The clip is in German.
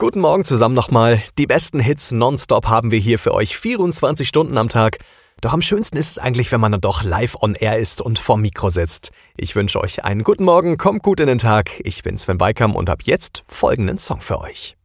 Guten Morgen zusammen nochmal. Die besten Hits nonstop haben wir hier für euch 24 Stunden am Tag. Doch am schönsten ist es eigentlich, wenn man dann doch live on air ist und vorm Mikro sitzt. Ich wünsche euch einen guten Morgen, kommt gut in den Tag. Ich bin Sven Beikam und habe jetzt folgenden Song für euch.